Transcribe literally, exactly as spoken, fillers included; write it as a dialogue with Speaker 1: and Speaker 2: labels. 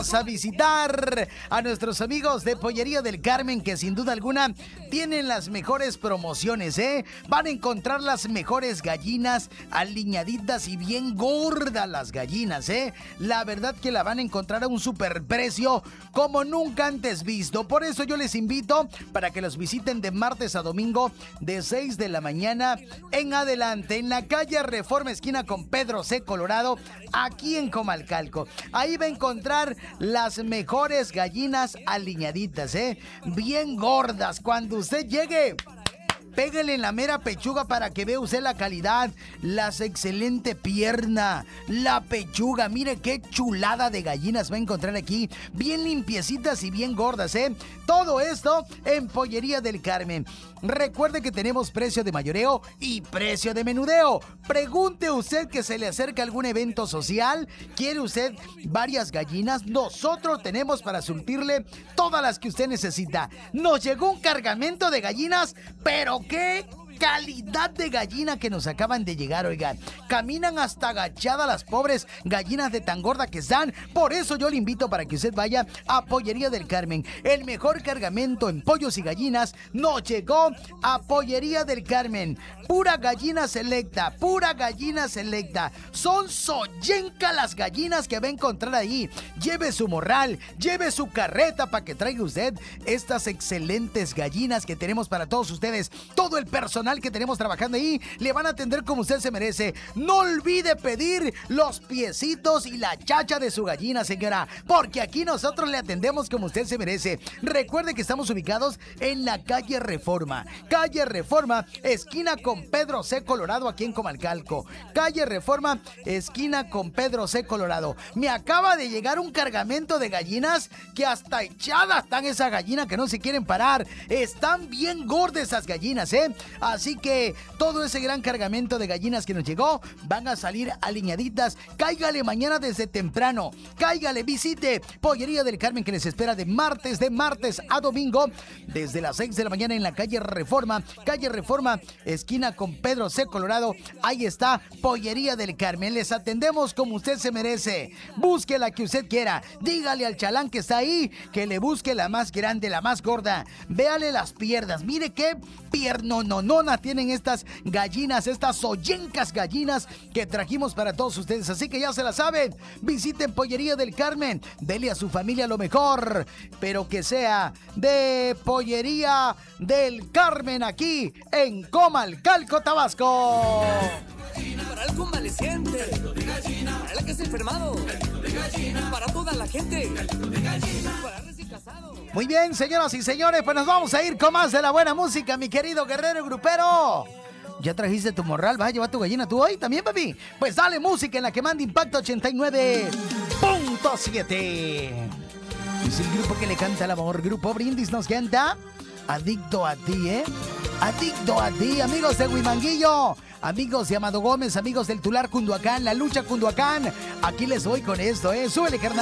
Speaker 1: vamos a visitar a nuestros amigos de Pollería del Carmen, que sin duda alguna tienen las mejores promociones, ¿eh? Van a encontrar las mejores gallinas aliñaditas y bien gordas las gallinas, ¿eh? La verdad que la van a encontrar a un superprecio como nunca antes visto. Por eso yo les invito para que los visiten de martes a domingo de seis de la mañana en adelante, en la calle Reforma, esquina con Pedro C. Colorado, aquí en Comalcalco. Ahí va a encontrar las mejores gallinas aliñaditas, ¿eh? Bien gordas. Cuando usted llegue, pégale en la mera pechuga para que vea usted la calidad, las excelente pierna, la pechuga. Mire qué chulada de gallinas va a encontrar aquí, bien limpiecitas y bien gordas, ¿eh? Todo esto en Pollería del Carmen. Recuerde que tenemos precio de mayoreo y precio de menudeo. Pregunte usted que se le acerca algún evento social. ¿Quiere usted varias gallinas? Nosotros tenemos para surtirle todas las que usted necesita. Nos llegó un cargamento de gallinas, pero qué calidad de gallina que nos acaban de llegar, oigan. Caminan hasta agachadas las pobres gallinas de tan gorda que están. Por eso yo le invito para que usted vaya a Pollería del Carmen. El mejor cargamento en pollos y gallinas nos llegó a Pollería del Carmen. Pura gallina selecta, pura gallina selecta. Son sollenca las gallinas que va a encontrar ahí. Lleve su morral, lleve su carreta para que traiga usted estas excelentes gallinas que tenemos para todos ustedes. Todo el personal que tenemos trabajando ahí le van a atender como usted se merece. No olvide pedir los piecitos y la chacha de su gallina, señora, porque aquí nosotros le atendemos como usted se merece. Recuerde que estamos ubicados en la calle Reforma. Calle Reforma, esquina con Pedro C. Colorado, aquí en Comalcalco. Calle Reforma, esquina con Pedro C. Colorado. Me acaba de llegar un cargamento de gallinas que hasta echadas están esas gallinas que no se quieren parar. Están bien gordas esas gallinas, ¿eh? Así que todo ese gran cargamento de gallinas que nos llegó van a salir aliñaditas. Cáigale mañana desde temprano. Cáigale, visite Pollería del Carmen, que les espera de martes, de martes a domingo, desde las seis de la mañana en la calle Reforma. Calle Reforma, esquina con Pedro C. Colorado. Ahí está Pollería del Carmen. Les atendemos como usted se merece. Busque la que usted quiera. Dígale al chalán que está ahí que le busque la más grande, la más gorda. Véale las piernas. Mire qué piernononona tienen estas gallinas, estas sollencas gallinas que trajimos para todos ustedes. Así que ya se la saben. Visiten Pollería del Carmen. Dele a su familia lo mejor, pero que sea de Pollería del Carmen, aquí en Comalcalco, Tabasco.
Speaker 2: Para el convaleciente, para el que está enfermado, para toda la gente, para el recién casado.
Speaker 1: Muy bien, señoras y señores, pues nos vamos a ir con más de la buena música, mi querido guerrero grupero. ¿Ya trajiste tu morral? ¿Vas a llevar tu gallina tú hoy también, papi? Pues dale música en la que manda Impacto ochenta y nueve punto siete. Es el grupo que le canta el amor. Grupo Brindis nos canta Adicto a ti, ¿eh? Adicto a ti, amigos de Huimanguillo, amigos de Amado Gómez, amigos del Tular Cunduacán, la lucha Cunduacán. Aquí les voy con esto, ¿eh? Súbele, carnal.